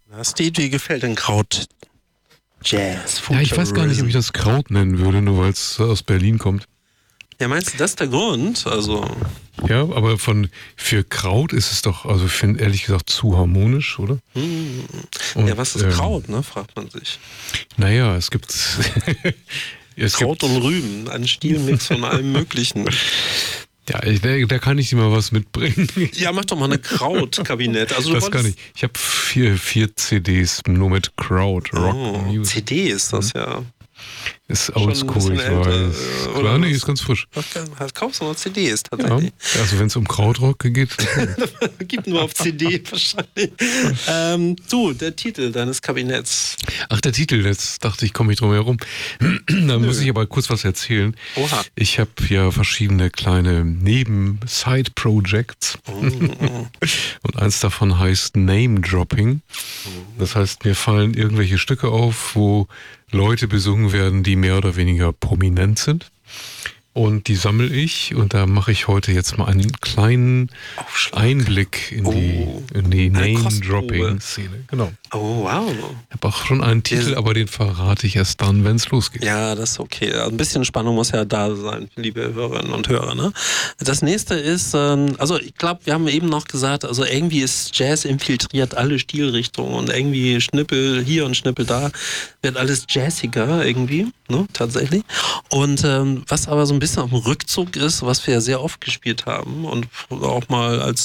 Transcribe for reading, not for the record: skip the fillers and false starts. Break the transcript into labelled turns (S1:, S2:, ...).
S1: Na, Stevie gefällt den Kraut. Jazz,
S2: Ja, ich weiß gar nicht, ob ich das Kraut nennen würde, nur weil es aus Berlin kommt.
S1: Ja, meinst du, das ist der Grund? Also.
S2: Ja, aber für Kraut ist es doch, also ich finde ehrlich gesagt zu harmonisch, oder? Und,
S1: ja, was ist Kraut, ne? Fragt man sich.
S2: Naja, es gibt
S1: Kraut und Rüben, ein Stilmix von allem Möglichen.
S2: Ja, da kann ich dir mal was mitbringen.
S1: Ja, mach doch mal eine Krautkabinett. Also
S2: das kann ich. Ich habe vier CDs nur mit Kraut, Rock Music.
S1: CD ist das ja.
S2: Ist oldschool, ich weiß. Klar, nee, ist ganz frisch.
S1: Kaufst du noch CDs tatsächlich?
S2: Ja, also wenn es um Krautrock geht.
S1: Gibt nur auf CD wahrscheinlich. Du, der Titel deines Kabinetts.
S2: Ach, der Titel, jetzt dachte ich, komme ich drum herum. Da muss ich aber kurz was erzählen.
S1: Oha.
S2: Ich habe ja verschiedene kleine Neben-Side-Projects. Und eins davon heißt Name-Dropping. Das heißt, mir fallen irgendwelche Stücke auf, wo Leute besungen werden, die mehr oder weniger prominent sind. Und die sammle ich und da mache ich heute jetzt mal einen kleinen Einblick in die Name-Dropping-Szene. Genau.
S1: Oh, wow.
S2: Ich habe auch schon einen Titel, aber den verrate ich erst dann, wenn es losgeht.
S1: Ja, das ist okay. Ein bisschen Spannung muss ja da sein, liebe Hörerinnen und Hörer. Ne? Das nächste ist, also ich glaube, wir haben eben noch gesagt, also irgendwie ist Jazz infiltriert alle Stilrichtungen und irgendwie Schnippel hier und Schnippel da, wird alles jazziger irgendwie, ne, tatsächlich. Und was aber so ein bisschen auf dem Rückzug ist, was wir ja sehr oft gespielt haben und auch mal als